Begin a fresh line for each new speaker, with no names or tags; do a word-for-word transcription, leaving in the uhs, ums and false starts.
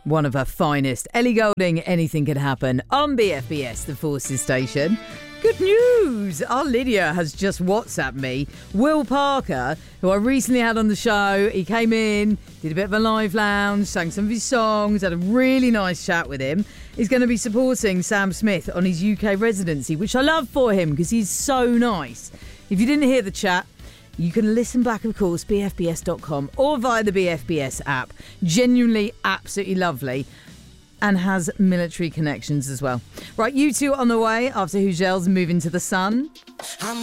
One of her finest. Ellie Goulding, Anything Could Happen on B F B S, the Forces station. Good news! Our Lydia has just WhatsApped me. Will Parker, who I recently had on the show, he came in, did a bit of a live lounge, sang some of his songs, had a really nice chat with him. He's going to be supporting Sam Smith on his U K residency, which I love for him because he's so nice. If you didn't hear the chat, you can listen back, of course, b f b s dot com or via the B F B S app. Genuinely absolutely lovely and has military connections as well. Right, you two on the way after Hugel's Moving to the Sun.
I'm